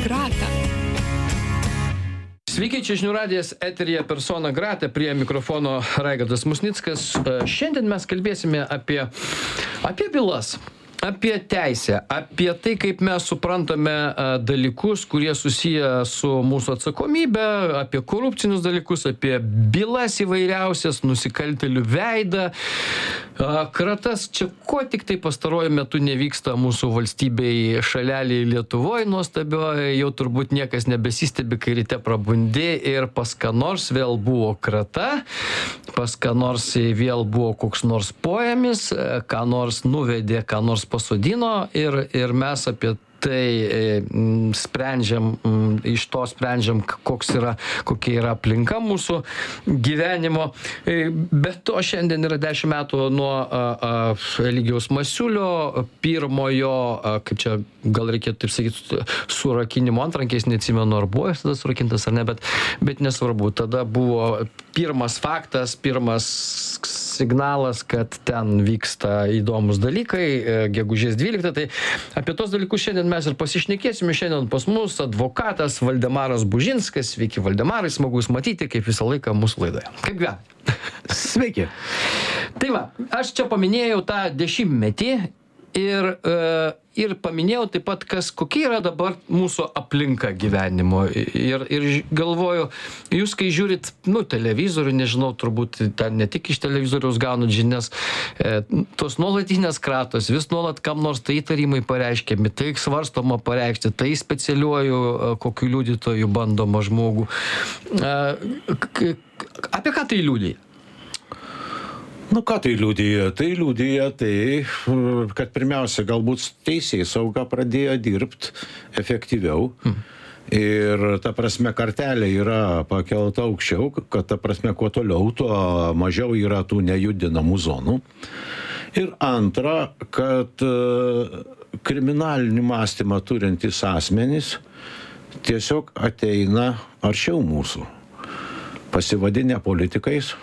grata. Sveiki, čia Žinių radijas, eteryje persona grata, prie mikrofono Raigardas Musnickas. Šiandien mes kalbėsime apie bylas, apie teisę, apie tai, kaip mes suprantame dalykus, kurie susiję su mūsų atsakomybė, apie korupcinius dalykus, apie bylas įvairiausias, nusikaltėlių veidą, kratas. Čia ko tik tai pastaruoju metu nevyksta mūsų valstybei šaleliai Lietuvoje nuostabioje, jau turbūt niekas nebesistebi, kai ryte prabundi ir pas ką nors vėl buvo krata, pas ką nors vėl buvo koks nors poėmis, ką nors nuvedė, ką nors pasodino ir mes apie tai sprendžiam, iš to sprendžiam, kokia yra aplinka mūsų gyvenimo. Bet to šiandien yra 10 metų nuo Eligijaus Masiulio pirmojo, kaip čia gal reikėtų taip sakyti, surakinimo antrankiais, neatsimenu, ar buvo jis tada surakintas ar ne, bet nesvarbu. Tada buvo pirmas faktas, pirmas signalas, kad ten vyksta įdomus dalykai, gegužės 12. Tai apie tos dalykus šiandien mes ir pasišnekėsime. Šiandien pas mus advokatas Valdemaras Bužinskas. Sveiki, Valdemarai, smagu jūs matyti, kaip visą laiką mūsų laidoje. Kaip gyvena? Sveiki. Tai va, aš čia paminėjau tą 10-metį ir paminėjau taip pat, kokia yra dabar mūsų aplinka gyvenimo. Ir galvoju, jūs kai žiūrit, televizorių, nežinau, turbūt ten ne tik iš televizoriaus gaunat žinias, tos nuolatinės kratos, vis nuolat kam nors tai įtarimai pareiškiami, tai svarstoma pareikšti, tai specialiuoju kokiu liudytoju bandoma žmogų. Apie ką tai liudija? Ką tai liudija? Tai liudija tai, kad pirmiausia, galbūt teisėjai sauga pradėjo dirbti efektyviau. Ir ta prasme, kartelė yra pakelta aukščiau, kad ta prasme, kuo toliau, tuo mažiau yra tų nejudinamų zonų. Ir antra, kad kriminalinį mąstymą turintys asmenys tiesiog ateina arčiau mūsų, pasivadinę politikais,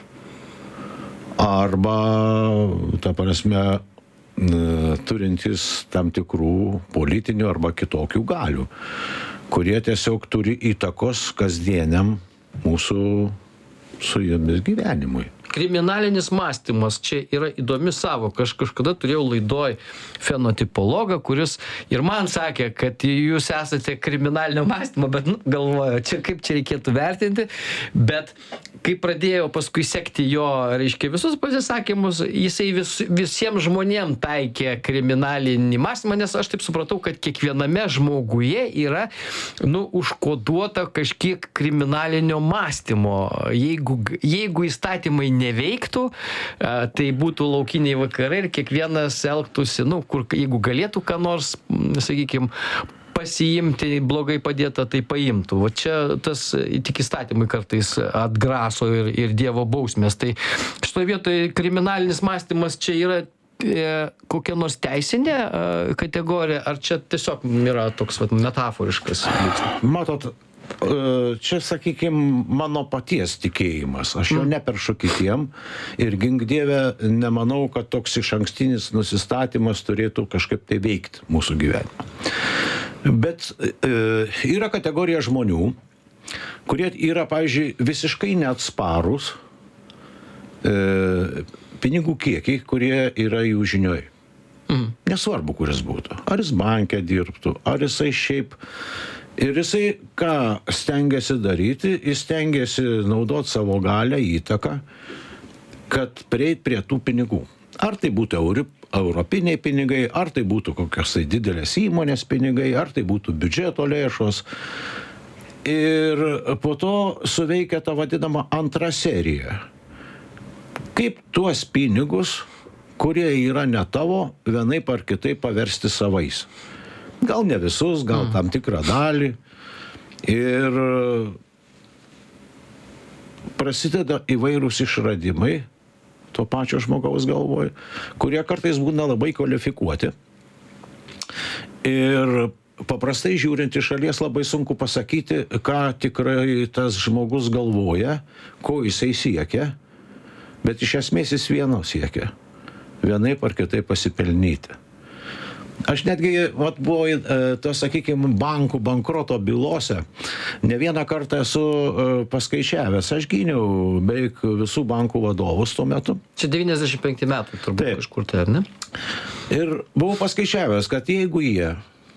arba, ta prasme, turintys tam tikrų politinių arba kitokių galių, kurie tiesiog turi įtakos kasdieniam mūsų su jomis gyvenimui. Kriminalinis mąstymas čia yra įdomi savoka. Aš kažkada turėjau laidoj fenotipologą, kuris ir man sakė, kad jūs esate kriminalinio mąstymo, bet galvoju, kaip čia reikėtų vertinti. Bet kai pradėjau paskui sekti jo, visus pasisakymus, jisai visiems žmonėms taikė kriminalinį mąstymą, nes aš taip supratau, kad kiekviename žmoguje yra užkoduota kažkiek kriminalinio mąstymo. Jeigu įstatymai neveiktų, tai būtų laukiniai vakarai ir kiekvienas elgtųsi, jeigu galėtų ką nors, sakykime, pasiimti, blogai padėta, tai paimtų. Va čia tas tik įstatymai kartais atgraso ir Dievo bausmės. Tai šitoje vietoje kriminalinis mąstymas čia yra kokia nors teisinė kategorija, ar čia tiesiog yra toks metaforiškas? Matot, čia, sakykime, mano paties tikėjimas. Aš jo neperšu kitiem ir gink Dieve, nemanau, kad toks išankstinis nusistatymas turėtų kažkaip tai veikti mūsų gyvenimą. Bet yra kategorija žmonių, kurie yra, pavyzdžiui, visiškai neatsparūs pinigų kiekiai, kurie yra jų žinioj. Nesvarbu, kuris būtų. Ar jis banke dirbtų, ar jisai šiaip. Ir jisai ką stengiasi daryti, jis stengiasi naudoti savo galią, įtaką, kad prieit prie tų pinigų. Ar tai būtų europiniai pinigai, ar tai būtų kokios tai didelės įmonės pinigai, ar tai būtų biudžeto lėšos. Ir po to suveikia ta vadinama antra serija. Kaip tuos pinigus, kurie yra ne tavo, vienaip ar kitaip paversti savais. Gal ne visus, gal tam tikrą dalį. Ir prasideda įvairūs išradimai to pačio žmogaus galvoj, kurie kartais būna labai kvalifikuoti. Ir paprastai žiūrint iš šalies labai sunku pasakyti, ką tikrai tas žmogus galvoja, ko jisai siekia, bet iš esmės jis vieno siekia. Vienaip ar kitaip pasipelnyti. Aš netgi, buvo to, sakykime, bankų bankroto bylose, ne vieną kartą esu paskaičiavęs. Aš gyniau beveik visų bankų vadovus tuo metu. Čia 95 metai turbūt. Taip. Kažkur tai, ar ne? Ir buvau paskaičiavęs, kad jeigu jie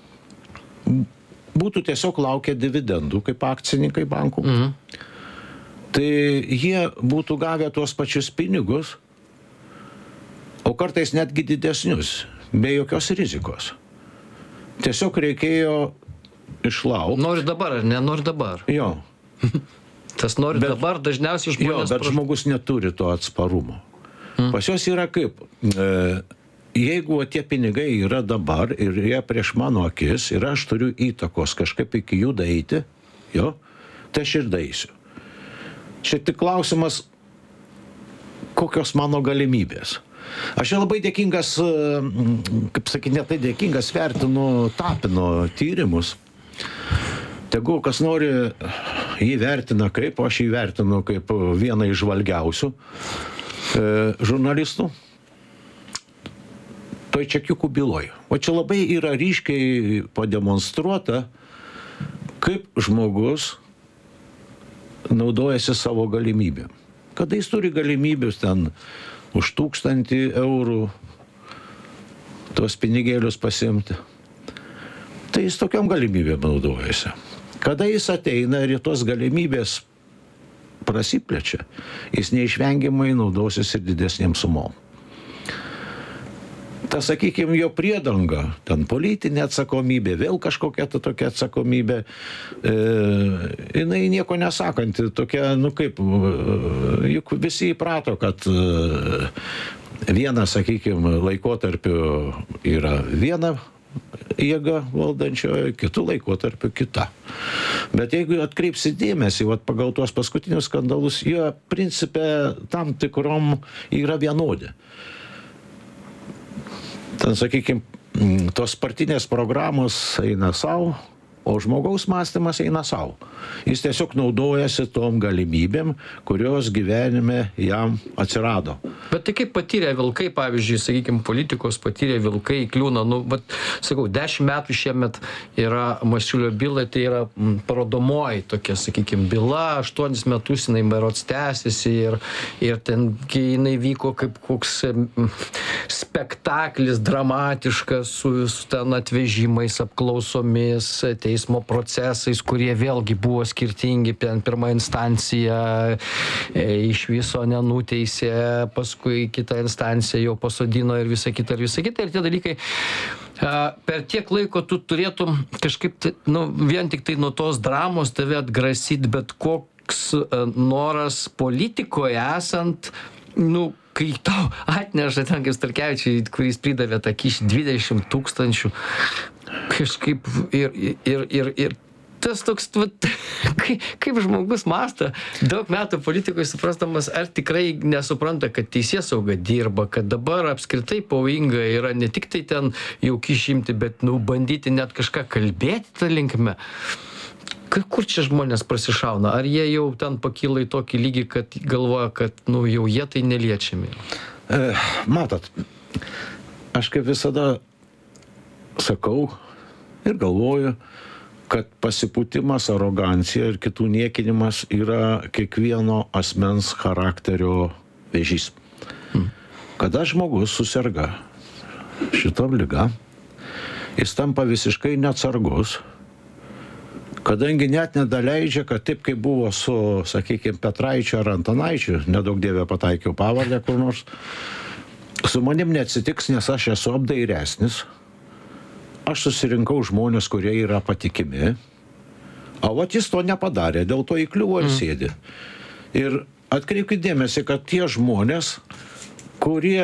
būtų tiesiog laukę dividendų kaip akcininkai bankų, tai jie būtų gavę tuos pačius pinigus, o kartais netgi didesnius, be jokios rizikos. Tiesiog reikėjo išlaukti. Nori dabar, ar ne? Nori dabar. Jo. Tas nori dabar dažniausiai žmonės... Jo, bet žmogus neturi to atsparumo. Pas juos yra kaip, jeigu tie pinigai yra dabar ir jie prieš mano akis ir aš turiu įtakos kažkaip iki jų daeiti, jo, tai aš ir daeisiu. Čia tik klausimas, kokios mano galimybės. Aš labai dėkingas, kaip sakyti, ne tai dėkingas, vertinu Tapino tyrimus. Tegu kas nori jį vertina kaip, aš jį vertinu kaip vieną iš žvalgiausių žurnalistų. Toj čekiukų byloj. O čia labai yra ryškiai pademonstruota, kaip žmogus naudojasi savo galimybėm. Kada jis turi galimybės ten už 1000 eurų tuos pinigėlius pasimti, tai jis tokiom galimybėm naudojasi. Kada jis ateina ir tos galimybės prasiplečia, jis neišvengiamai naudosis ir didesnėm sumom. Ta, sakykime, jo priedanga, ten politinė atsakomybė, vėl kažkokia tokia atsakomybė, jinai nieko nesakanti, tokia, kaip, juk visi įprato, kad viena, sakykime, laikotarpiu yra viena jėga valdančioje, kitų laikotarpiu kita. Bet jeigu atkreipsi dėmesį, pagal tuos paskutinius skandalus, jie principe tam tikrom yra vienodi. Ten, sakykime, tos partinės programos eina savo, o žmogaus mąstymas eina savo. Jis tiesiog naudojasi tom galimybėm, kurios gyvenime jam atsirado. Bet tai kaip patyrė vilkai, pavyzdžiui, sakykime, politikos patyrė vilkai kliūna, sakau, 10 metų šiemet yra Masiulio byla, tai yra parodomoji tokia, sakykime, byla, 8 metus jinai berods tęsiasi ir ten jinai vyko kaip koks spektaklis dramatiškas su ten atvežimais, apklausomis, teismo procesais, kurie vėlgi buvo skirtingi, pirma instancija iš viso nenuteisė, paskui kita instancija jau pasodino ir visa kita. Ir tie dalykai, per tiek laiko tu turėtum kažkaip, vien tik tai nuo tos dramos tave atgrasyti, bet koks noras politikoje esant, kai tau atneša ten kaip Starkevičiui, kuris pridavė tą kyšį 20 000, kažkaip ir tas toks, kaip žmogus mąsto, daug metų politikoje suprastamas, ar tikrai nesupranta, kad teisėsauga dirba, kad dabar apskritai pavojinga yra ne tik tai ten jau kyšimti, bet bandyti net kažką kalbėti tą linkme. Kur čia žmonės prasišauna? Ar jie jau ten pakyla į tokį lygį, kad galvoja, kad jau jie tai neliečiami? Matot, aš kaip visada sakau ir galvoju, kad pasipūtimas, arogancija ir kitų niekinimas yra kiekvieno asmens charakterio vėžys. Kada žmogus susirga šitom liga, jis tampa visiškai neatsargus, kadangi net nedaleidžia, kad taip kaip buvo su, sakykime, Petraičiu ar Antanaičiu, nedaug dievė pataikiau pavardę kur nors, su manim neatsitiks, nes aš esu apdairesnis, aš susirinkau žmonės, kurie yra patikimi, o jis to nepadarė, dėl to įkliuvo ir sėdi. Ir atkreipkite dėmesį, kad tie žmonės, kurie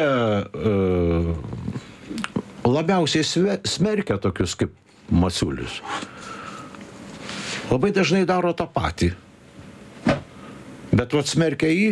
labiausiai smerkia tokius kaip Masiulis, labai dažnai daro tą patį. Bet smerkia jį,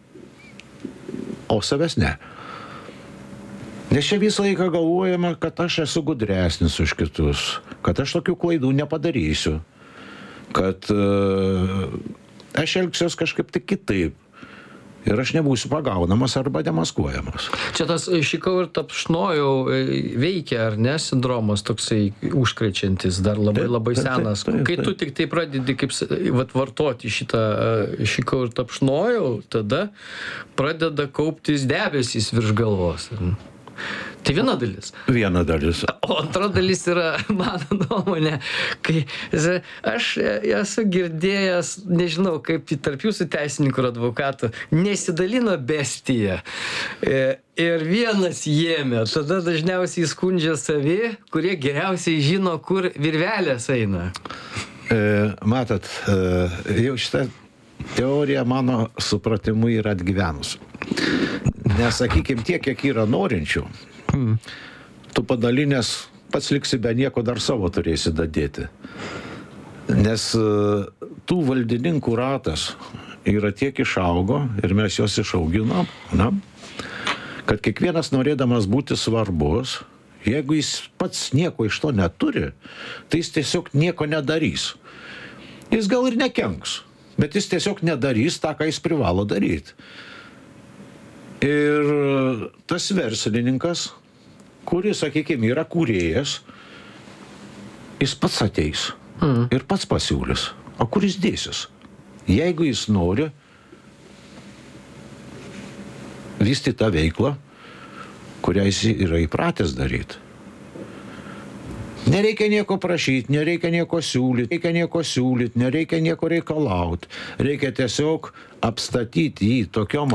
o savęs ne. Nes čia visą laiką galvojame, kad aš esu gudresnis už kitus, kad aš tokių klaidų nepadarysiu, kad aš elgsiuos kažkaip tik kitaip. ir aš nebūsiu pagaunamas arba demaskuojamas. Čia tas šikau ir tapšnojau veikia, ar ne, sindromas toksai užkrečiantis, dar labai labai senas. Kai tu tik tai pradedi kaip vartoti šitą šikau ir tapšnojau, tada pradeda kauptis debesys virš galvos. Tai viena dalis. Viena dalis. O antra dalis yra, mano nuomonė, kai aš esu girdėjęs, nežinau, kaip tarp jūsų teisininkų ir advokatų, nesidalino bestija. Ir vienas jėmė, tada dažniausiai skundžia savi, kurie geriausiai žino, kur virvelės eina. Matot, jau šitą teoriją mano supratimu yra atgyvenus. Nes, sakykime, tiek, kiek yra norinčių, tu padalinės pats liksi be nieko, dar savo turėsi dadėti. Nes tų valdininkų ratas yra tiek išaugo ir mes juos išauginom, kad kiekvienas norėdamas būti svarbus, jeigu jis pats nieko iš to neturi, tai jis tiesiog nieko nedarys. Jis gal ir nekenks, bet jis tiesiog nedarys tą, ką jis privalo daryti. Ir tas verslininkas, kuris, sakykime, yra kūrėjas, jis pats ateis ir pats pasiūlys. O kur jis dėsis? Jeigu jis nori vystyti tą veiklą, kurią jis yra įpratęs daryti. Nereikia nieko prašyti, nereikia nieko siūlyti, nereikia nieko reikalauti. Reikia tiesiog apstatyti jį tokiom